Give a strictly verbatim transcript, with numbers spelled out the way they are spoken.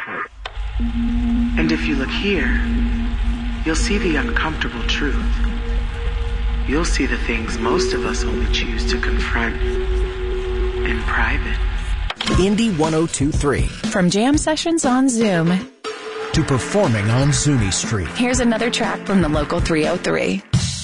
And if you look here, you'll see the uncomfortable truth. You'll see the things most of us only choose to confront in private. Indie one oh two three. From jam sessions on Zoom to performing on Zuni Street. Here's another track from the local three oh three.